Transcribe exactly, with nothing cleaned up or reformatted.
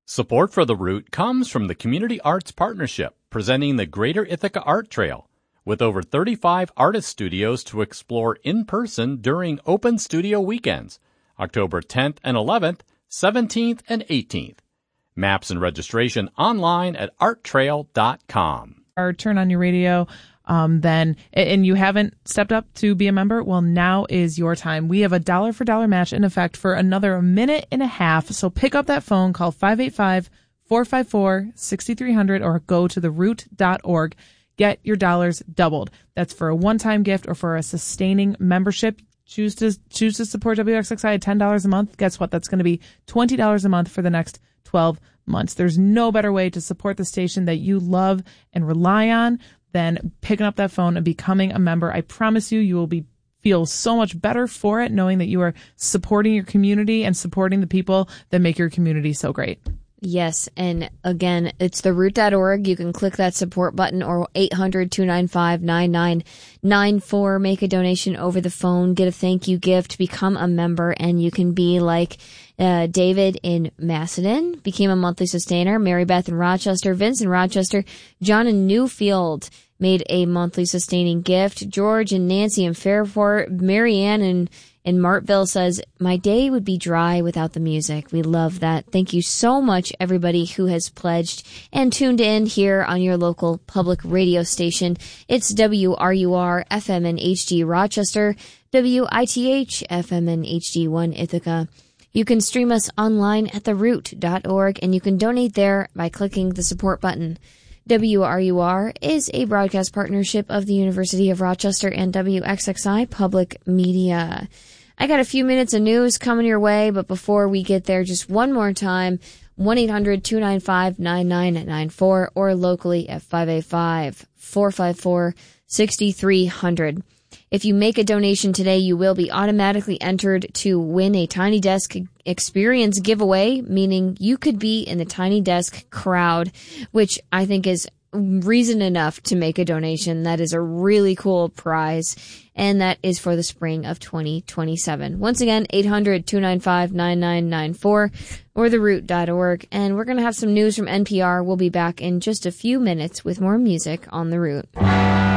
Support for The Root comes from the Community Arts Partnership, presenting the Greater Ithaca Art Trail, with over thirty-five artist studios to explore in person during open studio weekends, October tenth and eleventh, seventeenth and eighteenth. Maps and registration online at art trail dot com. Or turn on your radio, um, then, and you haven't stepped up to be a member, well, now is your time. We have a dollar for dollar match in effect for another minute and a half. So pick up that phone, call five eight five, four five four, six three zero zero or go to the root dot org. Get your dollars doubled. That's for a one-time gift or for a sustaining membership. Choose to choose to support W X X I at ten dollars a month. Guess what? That's going to be twenty dollars a month for the next twelve months. There's no better way to support the station that you love and rely on than picking up that phone and becoming a member. I promise you, you will be feel so much better for it, knowing that you are supporting your community and supporting the people that make your community so great. Yes, and again, it's the root dot org. You can click that support button or eight hundred, two nine five, nine nine nine four. Make a donation over the phone, get a thank you gift, become a member, and you can be like uh, David in Macedon, became a monthly sustainer, Mary Beth in Rochester, Vince in Rochester, John in Newfield made a monthly sustaining gift, George and Nancy in Fairport, Marianne in And Martville says, my day would be dry without the music. We love that. Thank you so much, everybody who has pledged and tuned in here on your local public radio station. It's W R U R F M and H D Rochester, W I T H F M and H D one Ithaca. You can stream us online at the root dot org, and you can donate there by clicking the support button. W R U R is a broadcast partnership of the University of Rochester and W X X I Public Media. I got a few minutes of news coming your way, but before we get there, just one more time, one eight hundred, two nine five, nine nine nine four or locally at five eight five, four five four, six three zero zero. If you make a donation today, you will be automatically entered to win a Tiny Desk Experience giveaway, meaning you could be in the Tiny Desk crowd, which I think is reason enough to make a donation. That is a really cool prize, and that is for the spring of twenty twenty-seven. Once again, eight hundred, two nine five, nine nine nine four or the root dot org. And we're going to have some news from N P R. We'll be back in just a few minutes with more music on The Root.